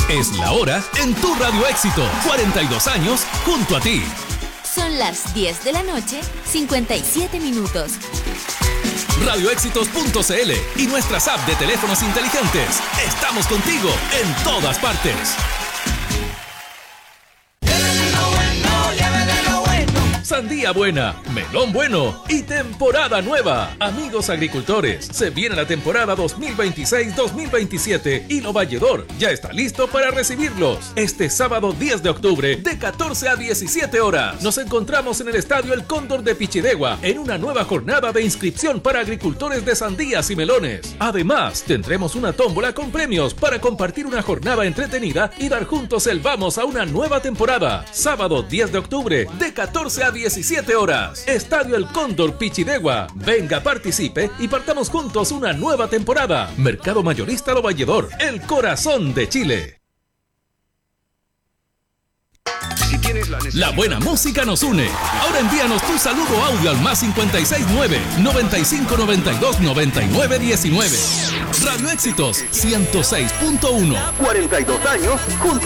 Es la hora en tu Radio Éxito. 42 años junto a ti. Son las 10 de la noche, 57 minutos. Radioéxitos.cl y nuestras apps de teléfonos inteligentes. Estamos contigo en todas partes. Sandía buena, melón bueno y temporada nueva. Amigos agricultores, se viene la temporada 2026-2027 y Lo Valledor ya está listo para recibirlos. Este sábado 10 de octubre de 14 a 17 horas nos encontramos en el Estadio El Cóndor de Pichidegua en una nueva jornada de inscripción para agricultores de sandías y melones. Además, tendremos una tómbola con premios para compartir una jornada entretenida y dar juntos el vamos a una nueva temporada. Sábado 10 de octubre de 14 a 17 horas. Estadio El Cóndor Pichidegua. Venga, participe y partamos juntos una nueva temporada. Mercado Mayorista Lo Valledor, el corazón de Chile. La buena música nos une. Ahora envíanos tu saludo audio al más 569-9592-9919. Radio Éxitos 106.1. 42 años junto